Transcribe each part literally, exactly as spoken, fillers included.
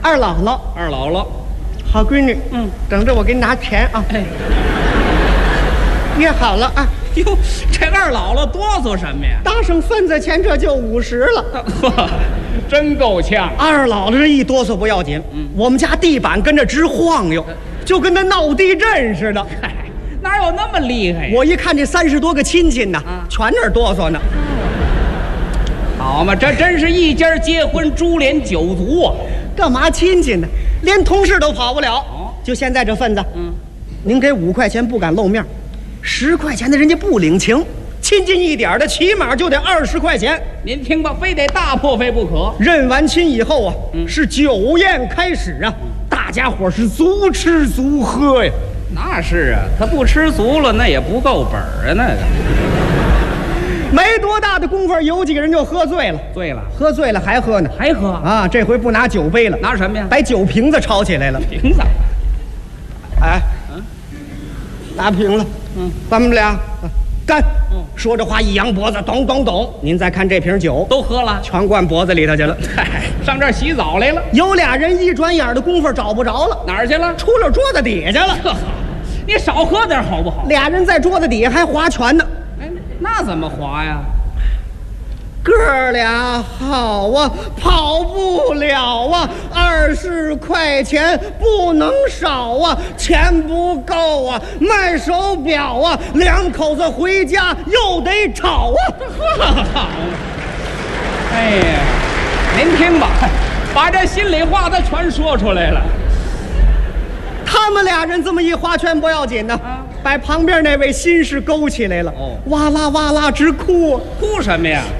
二姥姥， 二姥姥， 好闺女， 嗯， 等着我给你拿钱啊。 哎， 约好了啊。 哟，这二姥姥哆嗦什么呀？ 搭上份子钱，这就五十了。 呵，真够呛。 二姥姥这一哆嗦不要紧，嗯，我们家地板跟着直晃悠，就跟那闹地震似的。 嗨，哪有那么厉害呀？ 我一看这三十多个亲戚呢， 啊全那儿哆嗦呢。 好嘛，这真是一家结婚株连九族啊！ 干嘛亲戚呢？连同事都跑不了。 哦就现在这份子， 嗯， 您给五块钱不敢露面，十块钱的人家不领情，亲近一点的起码就得二十块钱。 您听吧，非得大破费不可。 认完亲以后啊， 嗯是酒宴开始啊，大家伙是足吃足喝呀。 那是啊，他不吃足了，那也不够本儿啊，那个。 没多大的功夫，有几个人就喝醉了。 醉了， 喝醉了还喝呢还喝？ 啊！这回不拿酒杯了， 拿什么呀？ 把酒瓶子抄起来了。 瓶子。 哎， 嗯， 拿瓶了。 嗯， 咱们俩啊干。 嗯， 说着话一扬脖子，咚咚咚。您再看这瓶酒， 都喝了， 全灌脖子里头去了。 嗨，上这儿洗澡来了。 有俩人一转眼的功夫找不着了， 哪儿去了？ 出了桌子底下了。 呵，你少喝点好不好？ 俩人在桌子底下还划拳呢。 哎，那怎么划呀？ 哥俩好啊，跑不了啊，二十块钱不能少啊，钱不够啊，卖手表啊，两口子回家又得吵啊。 好，哎呀，您听吧，把这心里话他全说出来了。 他们俩人这么一划拳不要紧呢， 啊把旁边那位心事勾起来了， 哦哇啦哇啦直哭啊。 哭什么呀？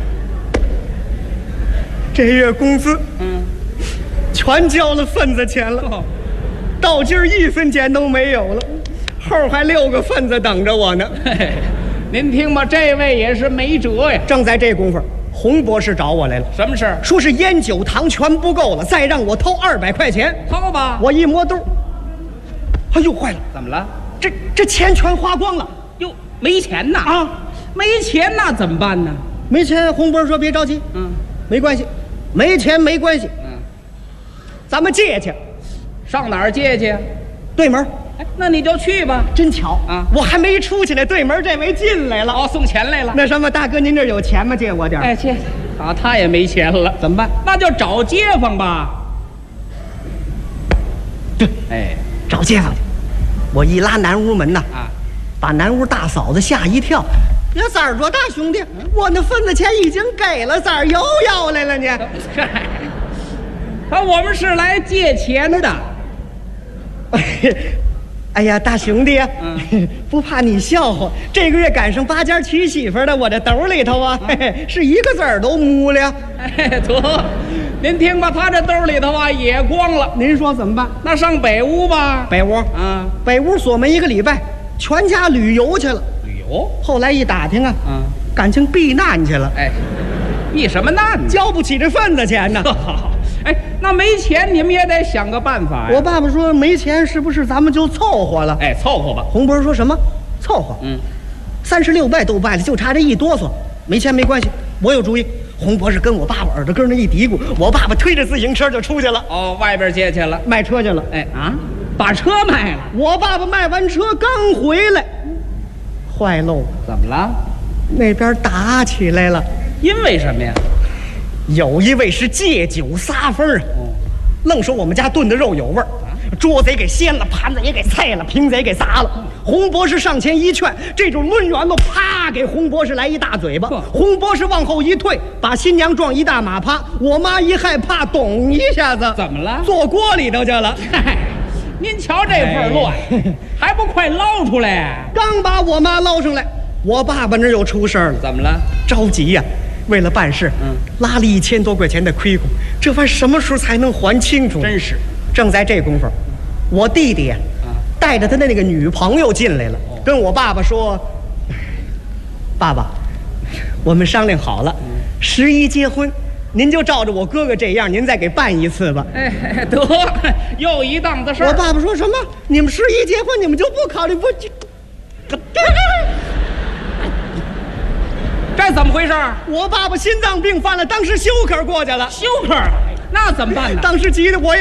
这月工资嗯， 全交了份子钱了， 哦到今儿一分钱都没有了，后还六个份子等着我呢。 嘿嘿，您听吧，这位也是没辙呀。 正在这功夫，洪博士找我来了， 什么事儿？ 说是烟酒糖全不够了，再让我掏二百块钱。 掏吧。 我一摸兜，哎呦，坏了， 怎么了？ 这这钱全花光了哟，没钱呐！ 啊！ 没钱那怎么办呢？ 没钱。洪博士说别着急， 嗯没关系，没钱没关系， 嗯， 咱们借去， 上哪儿借去？ 对门。 哎，那你就去吧。 真巧啊我还没出去呢，对门这位进来了。 哦，送钱来了。 那什么，大哥，您这儿有钱吗？借我点儿。 哎，借。啊，他也没钱了， 怎么办？ 那就找街坊吧。 对， 哎， 找街坊去。我一拉南屋门呐， 啊， 把南屋大嫂子吓一跳。呀，三儿多大兄弟，我那份子钱已经给了，三儿又要来了呢。 嗨，可我们是来借钱的。 哎呀，大兄弟啊， 嗯不怕你笑话，这个月赶上八家娶媳妇的，我这兜里头啊，嘿嘿是一个子儿都木了。 哎，得，您听吧，他这兜里头啊也光了。 您说怎么办？ 那上北屋吧。 北屋， 啊， 北屋锁门一个礼拜，全家旅游去了。 旅游。 后来一打听啊， 嗯， 感情避难去了， 哎，避什么难呢？ 交不起这份子钱呢。 哎，那没钱你们也得想个办法呀。 我爸爸说没钱，是不是咱们就凑合了？ 哎，凑合吧。 洪博士说什么？凑合。 嗯， 三十六拜都拜了，就差这一哆嗦。没钱没关系，我有主意。洪博士跟我爸爸耳朵根那一嘀咕，我爸爸推着自行车就出去了， 哦，外边借去了。 卖车去了。 哎啊，把车卖了。 我爸爸卖完车刚回来，坏喽， 怎么了？ 那边打起来了。 因为什么呀？ 有一位是借酒撒疯啊， 哦， 愣说我们家炖的肉有味儿，桌子也给掀了，盘子也给菜了，瓶子也给砸了。洪博士上前一劝，这种抡圆子啪给洪博士来一大嘴巴。洪博士往后一退，把新娘撞一大马趴。我妈一害怕，咚一下子， 怎么了？ 坐锅里头去了。 嗨，您瞧这份乱，还不快捞出来？ 刚把我妈捞上来，我爸爸那儿又出事儿了， 怎么了？ 着急呀、为了办事， 嗯， 拉了一千多块钱的亏空，这玩意儿什么时候才能还清楚？ 真是。 正在这功夫，我弟弟呀、 啊， 带着他的那个女朋友进来了， 哦跟我爸爸说：“爸爸，我们商量好了，十一结婚，您就照着我哥哥这样，您再给办一次吧。” 哎，得，又一档子事儿。 我爸爸说什么？你们十一结婚，你们就不考虑不？ 这怎么回事？ 我爸爸心脏病犯了，当时休克过去了。 休克，那怎么办呢？ 当时急得我也。